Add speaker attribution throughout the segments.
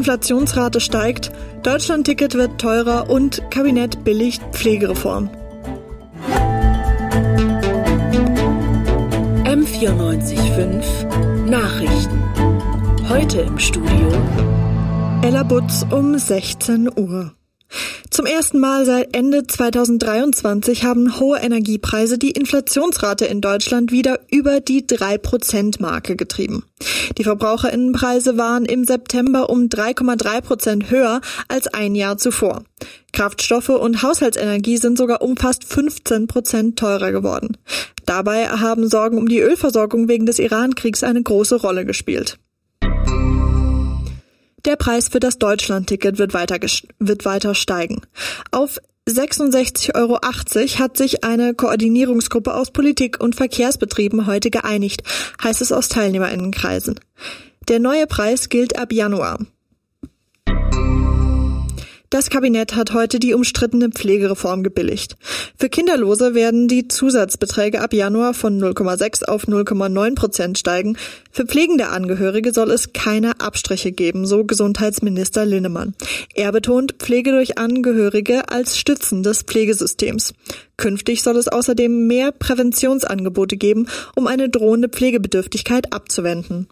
Speaker 1: Inflationsrate steigt, Deutschlandticket wird teurer und Kabinett billigt Pflegereform.
Speaker 2: M94.5 Nachrichten. Heute im Studio
Speaker 1: Ella Butz um 16 Uhr. Zum ersten Mal seit Ende 2023 haben hohe Energiepreise die Inflationsrate in Deutschland wieder über die 3%-Marke getrieben. Die Verbraucherinnenpreise waren im September um 3,3% höher als ein Jahr zuvor. Kraftstoffe und Haushaltsenergie sind sogar um fast 15% teurer geworden. Dabei haben Sorgen um die Ölversorgung wegen des Iran-Kriegs eine große Rolle gespielt. Der Preis für das Deutschlandticket wird weiter steigen. Auf 66,80 € hat sich eine Koordinierungsgruppe aus Politik und Verkehrsbetrieben heute geeinigt, heißt es aus TeilnehmerInnenkreisen. Der neue Preis gilt ab Januar. Das Kabinett hat heute die umstrittene Pflegereform gebilligt. Für Kinderlose werden die Zusatzbeträge ab Januar von 0,6 auf 0,9% steigen. Für pflegende Angehörige soll es keine Abstriche geben, so Gesundheitsminister Linnemann. Er betont Pflege durch Angehörige als Stützen des Pflegesystems. Künftig soll es außerdem mehr Präventionsangebote geben, um eine drohende Pflegebedürftigkeit abzuwenden.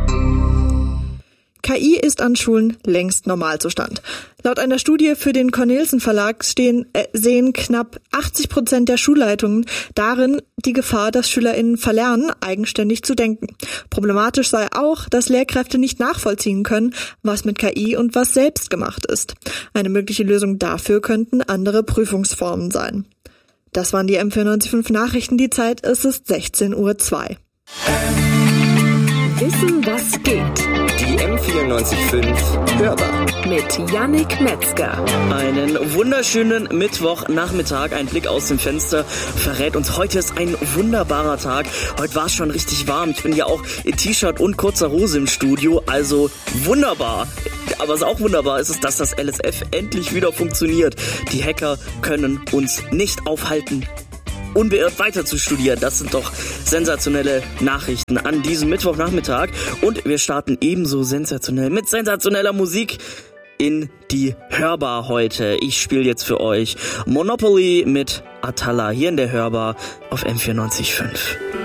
Speaker 1: KI ist an Schulen längst Normalzustand. Laut einer Studie für den Cornelsen Verlag sehen knapp 80% der Schulleitungen darin die Gefahr, dass SchülerInnen verlernen, eigenständig zu denken. Problematisch sei auch, dass Lehrkräfte nicht nachvollziehen können, was mit KI und was selbst gemacht ist. Eine mögliche Lösung dafür könnten andere Prüfungsformen sein. Das waren die M94.5 Nachrichten. Die Zeit ist 16:02 Uhr.
Speaker 2: Wissen, was geht.
Speaker 3: Die M94.5 Hörbar
Speaker 2: Mit Yannick Metzger.
Speaker 3: Einen wunderschönen Mittwochnachmittag. Ein Blick aus dem Fenster verrät uns, heute ist ein wunderbarer Tag. Heute war es schon richtig warm. Ich bin ja auch in T-Shirt und kurzer Hose im Studio. Also wunderbar. Aber was auch wunderbar ist, dass das LSF endlich wieder funktioniert. Die Hacker können uns nicht aufhalten, unbeirrt weiter zu studieren. Das sind doch sensationelle Nachrichten an diesem Mittwochnachmittag. Und wir starten ebenso sensationell mit sensationeller Musik in die Hörbar heute. Ich spiele jetzt für euch Monopoly mit Atala hier in der Hörbar auf M94.5.